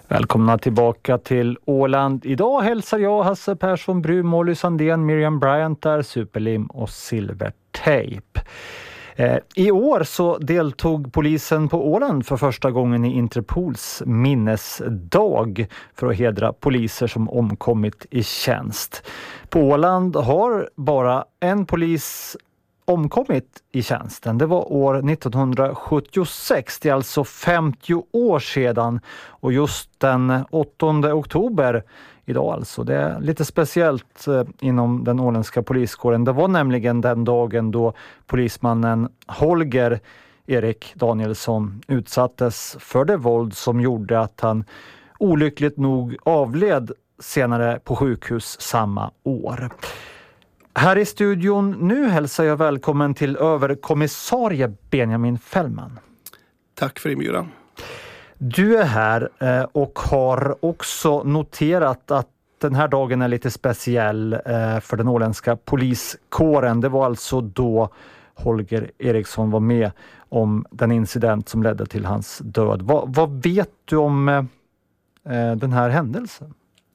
Välkomna tillbaka till Åland. Idag hälsar jag Hasse Persson Bru, Molly Sandén, Miriam Bryant där, Superlim och Silvertejp. I år så deltog polisen på Åland för första gången i Interpols minnesdag för att hedra poliser som omkommit i tjänst. På Åland har bara en polis omkommit i tjänsten. Det var år 1976, det är alltså 50 år sedan, och just den 8 oktober idag alltså. Det är lite speciellt inom den åländska poliskåren. Det var nämligen den dagen då polismannen Holger Erik Danielsson utsattes för det våld som gjorde att han olyckligt nog avled senare på sjukhus samma år. Här i studion nu hälsar jag välkommen till överkommissarie Benjamin Fällman. Tack för inbjudan. Du är här och har också noterat att den här dagen är lite speciell för den åländska poliskåren. Det var alltså då Holger Eriksson var med om den incident som ledde till hans död. Vad vet du om den här händelsen?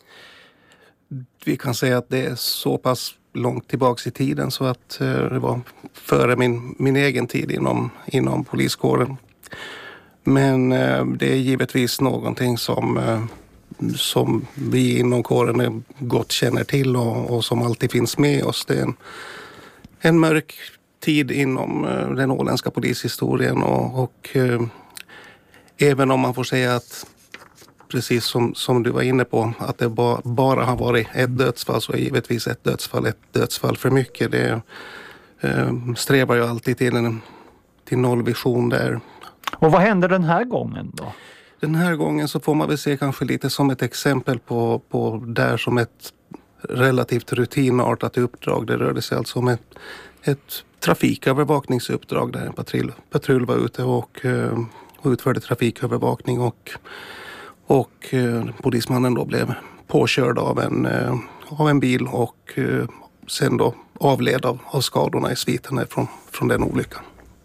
Vi kan säga att det är så pass långt tillbaks i tiden så att det var före min egen tid inom poliskåren. Men det är givetvis någonting som vi inom kåren gott känner till och som alltid finns med oss. Det är en mörk tid inom den åländska polishistorien och även om man får säga att precis som du var inne på, att det bara har varit ett dödsfall, så är givetvis ett dödsfall för mycket. Det strävar ju alltid till nollvision där. Och vad hände den här gången då? Den här gången så får man väl se kanske lite som ett exempel på där som ett relativt rutinartat uppdrag. Det rörde sig alltså om ett trafikövervakningsuppdrag där en patrull var ute och utförde trafikövervakning och polismannen då blev påkörd av en bil och sen då avled av skadorna i sviterna från den olyckan.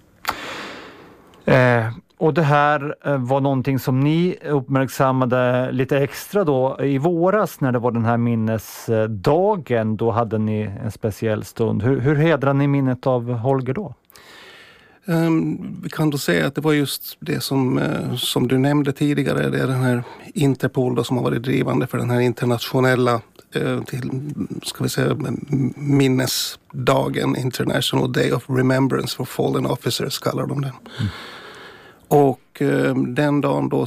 Och det här var någonting som ni uppmärksammade lite extra då i våras när det var den här minnesdagen. Då hade ni en speciell stund. Hur hedrar ni minnet av Holger då? Vi kan då säga att det var just det som du nämnde tidigare. Det är den här Interpol då som har varit drivande för den här internationella minnesdagen, International Day of Remembrance for Fallen Officers kallar de den. Mm. Och den dagen då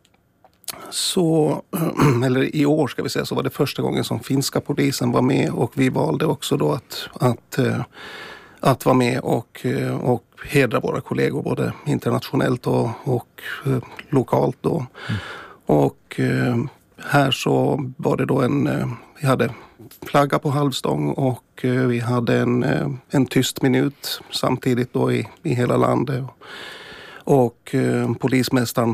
så eller i år ska vi säga, så var det första gången som finska polisen var med, och vi valde också då att vara med och hedra våra kollegor både internationellt och lokalt då. Mm. Och här så var det då vi hade flagga på halvstång och vi hade en tyst minut samtidigt då i hela landet. Och polismästaren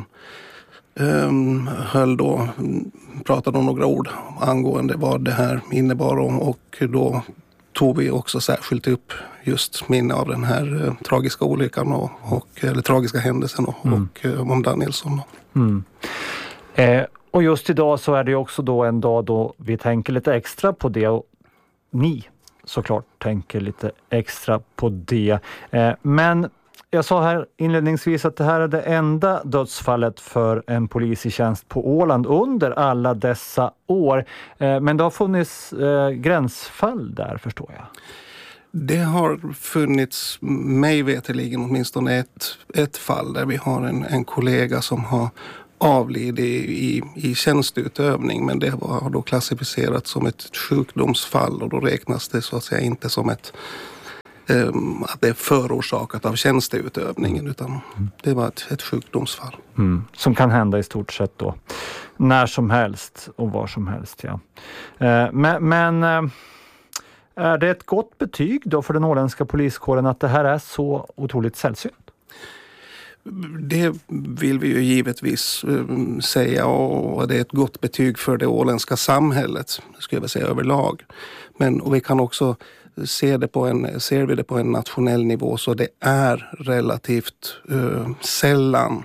pratade om några ord angående vad det här innebar, och då tog vi också särskilt upp just minne av den här tragiska olyckan eller tragiska händelsen och om Danielsson. Mm. Och just idag så är det också då en dag då vi tänker lite extra på det, och ni såklart tänker lite extra på det. Men jag sa här inledningsvis att det här är det enda dödsfallet för en polis i tjänst på Åland under alla dessa år. Men det har funnits gränsfall där, förstår jag. Det har funnits, mig veterligen åtminstone ett fall där vi har en kollega som har avlidit i tjänstutövning, men det har då klassificerats som ett sjukdomsfall, och då räknas det så att säga inte som att det är förorsakat av tjänsteutövningen, utan det var ett sjukdomsfall. Mm. Som kan hända i stort sett då när som helst och var som helst. Ja. Men är det ett gott betyg då för den åländska poliskåren att det här är så otroligt sällsynt? Det vill vi ju givetvis säga, och det är ett gott betyg för det åländska samhället, skulle jag säga, överlag. Och vi kan också ser vi det på en nationell nivå, så det är relativt sällan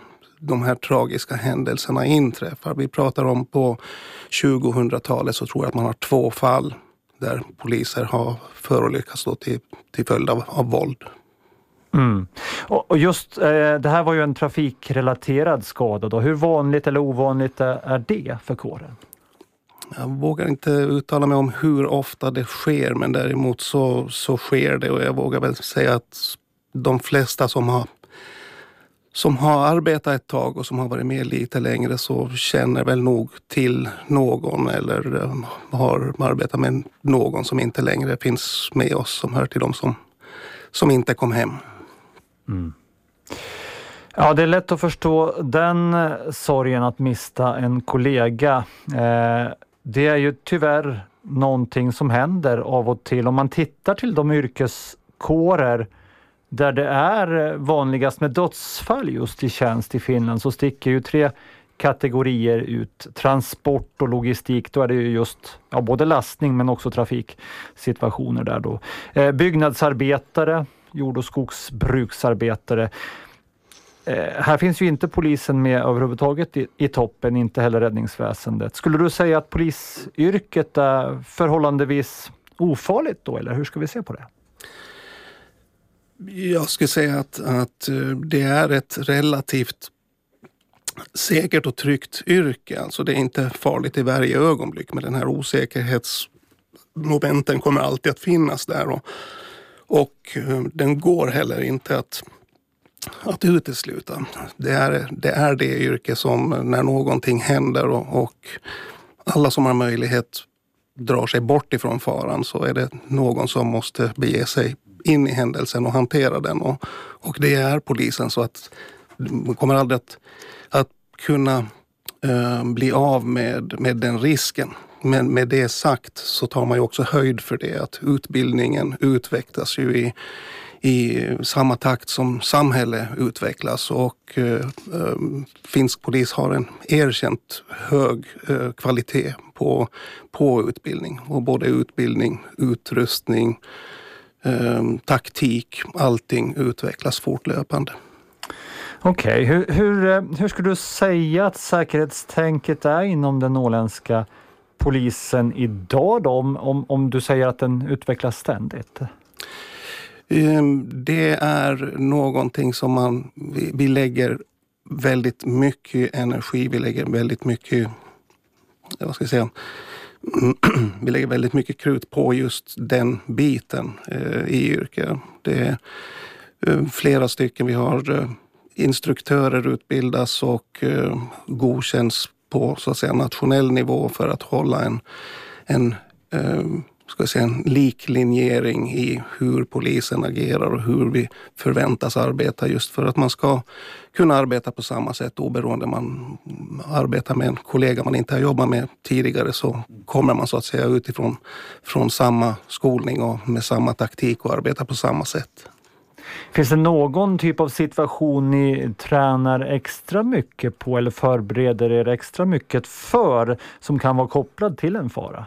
de här tragiska händelserna inträffar. Vi pratar om på 2000-talet så tror jag att man har 2 fall där poliser har förolyckats då till följd av våld. Mm. Och just det här var ju en trafikrelaterad skada då. Hur vanligt eller ovanligt är det för kåren? Jag vågar inte uttala mig om hur ofta det sker, men däremot så sker det, och jag vågar väl säga att de flesta som har arbetat ett tag och som har varit med lite längre så känner väl nog till någon eller har arbetat med någon som inte längre finns med oss, som hör till dem som inte kom hem. Mm. Ja, det är lätt att förstå den sorgen att mista en kollega. Det är ju tyvärr någonting som händer av och till. Om man tittar till de yrkeskårer där det är vanligast med dödsfall just i tjänst i Finland, så sticker ju 3 kategorier ut. Transport och logistik, då är det ju just både lastning men också trafiksituationer där då. Byggnadsarbetare, jord- och skogsbruksarbetare. Här finns ju inte polisen med överhuvudtaget i toppen, inte heller räddningsväsendet. Skulle du säga att polisyrket är förhållandevis ofarligt då, eller hur ska vi se på det? Jag skulle säga att det är ett relativt säkert och tryggt yrke. Alltså det är inte farligt i varje ögonblick, men den här osäkerhetsmomenten kommer alltid att finnas där. Och den går heller inte att utesluta. Det är det yrke som när någonting händer och alla som har möjlighet drar sig bort ifrån faran, så är det någon som måste bege sig in i händelsen och hantera den. Och det är polisen, så att man kommer aldrig att kunna bli av med den risken. Men med det sagt så tar man ju också höjd för det, att utbildningen utvecklas ju i samma takt som samhälle utvecklas, och finsk polis har en erkänt hög kvalitet på utbildning, och både utbildning, utrustning, taktik, allting utvecklas fortlöpande. Okej, hur skulle du säga att säkerhetstänket är inom den åländska polisen idag då, om du säger att den utvecklas ständigt? Det är någonting som vi lägger väldigt mycket energi, vi lägger väldigt mycket, vi lägger väldigt mycket krut på just den biten i yrket. Det är flera stycken, vi har instruktörer utbildas och godkänns på så att säga nationell nivå för att hålla en liklinjering i hur polisen agerar och hur vi förväntas arbeta, just för att man ska kunna arbeta på samma sätt oberoende man arbetar med en kollega man inte har jobbat med tidigare, så kommer man så att säga utifrån samma skolning och med samma taktik och arbeta på samma sätt. Finns det någon typ av situation ni tränar extra mycket på eller förbereder er extra mycket för som kan vara kopplad till en fara?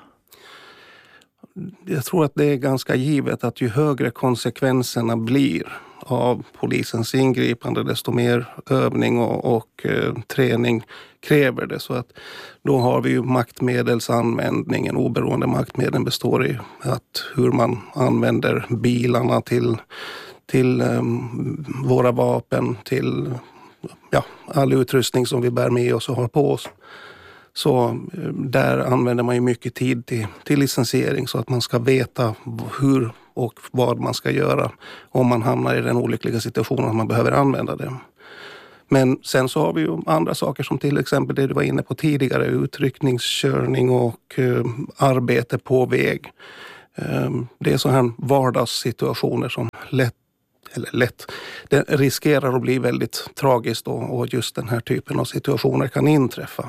Jag tror att det är ganska givet att ju högre konsekvenserna blir av polisens ingripande, desto mer övning och träning kräver det. Så att då har vi ju maktmedelsanvändningen. Oberoende maktmedel består i att hur man använder bilarna till våra vapen, till all utrustning som vi bär med oss och har på oss. Så där använder man ju mycket tid till licensiering, så att man ska veta hur och vad man ska göra om man hamnar i den olyckliga situationen att man behöver använda det. Men sen så har vi ju andra saker som till exempel det du var inne på tidigare, utryckningskörning och arbete på väg. Det är sådana här vardagssituationer som det riskerar att bli väldigt tragiskt och just den här typen av situationer kan inträffa.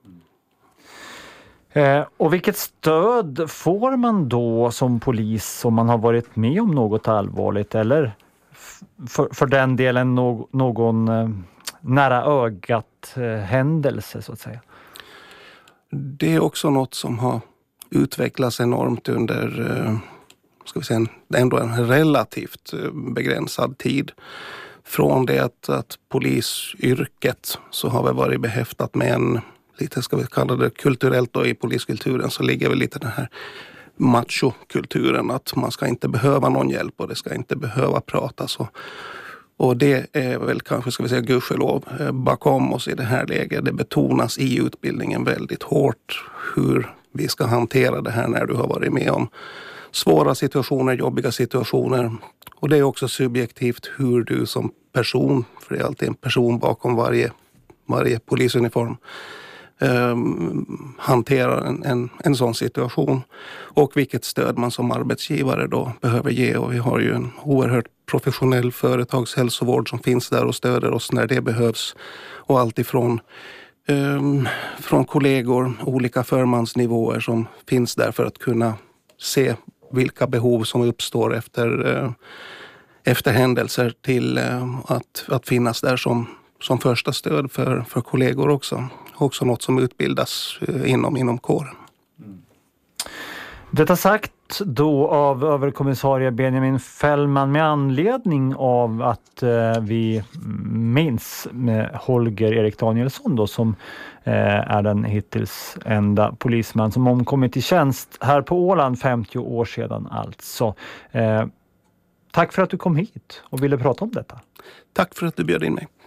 Och vilket stöd får man då som polis om man har varit med om något allvarligt eller för den delen någon nära ögat händelse så att säga? Det är också något som har utvecklats enormt under ändå en relativt begränsad tid. från det att polisyrket så har vi varit behäftat med en, lite ska vi kalla det kulturellt då, i poliskulturen så ligger väl lite den här machokulturen, att man ska inte behöva någon hjälp och det ska inte behöva pratas. Och det är väl kanske, ska vi säga, gudskelov bakom oss i det här läget. Det betonas i utbildningen väldigt hårt hur vi ska hantera det här när du har varit med om svåra situationer, jobbiga situationer. Och det är också subjektivt hur du som person, för det är alltid en person bakom varje polisuniform, hanterar en sån situation och vilket stöd man som arbetsgivare då behöver ge. Och vi har ju en oerhört professionell företagshälsovård som finns där och stöder oss när det behövs. Och allt ifrån från kollegor, olika förmansnivåer som finns där för att kunna se vilka behov som uppstår efter händelser till att finnas där som första stöd för kollegor också. Också något som utbildas inom kåren. Detta sagt då av överkommissarie Benjamin Fällman med anledning av att vi minns Holger Erik Danielsson då, som är den hittills enda polisman som omkommit i tjänst här på Åland 50 år sedan alltså. Tack för att du kom hit och ville prata om detta. Tack för att du bjöd in mig.